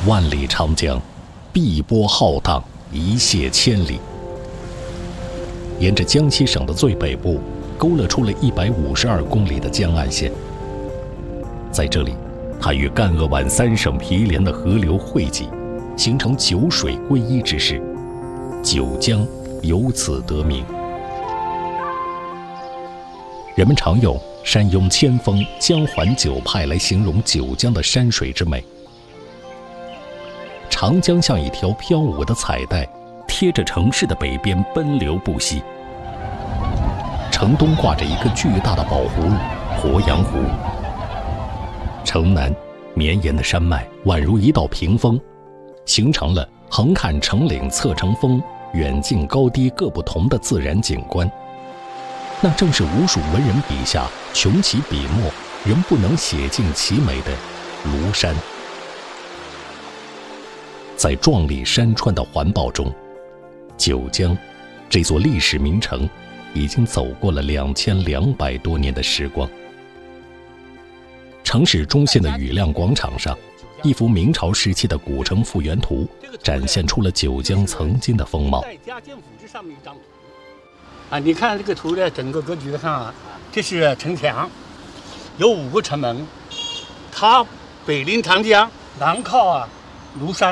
万里长江，碧波浩荡，一泻千里。沿着江西省的最北部，勾勒出了152公里的江岸线。在这里，它与赣鄂皖3省毗连的河流汇集，形成九水归一之势，九江由此得名。人们常用“山拥千峰，江环九派”来形容九江的山水之美。长江像一条飘舞的彩带，贴着城市的北边奔流不息。城东挂着一个巨大的宝葫芦——鄱阳湖。城南绵延的山脉宛如一道屏风，形成了横看成岭侧成峰，远近高低各不同的自然景观。那正是无数文人笔下穷其笔墨仍不能写尽其美的庐山。在壮丽山川的环抱中，九江这座历史名城已经走过了2200多年的时光。城市中心的雨亮广场上，一幅明朝时期的古城复原图展现出了九江曾经的风貌。 你看这个图的整个格局看啊，这是城墙，有5个城门，它北临长江，南靠庐山。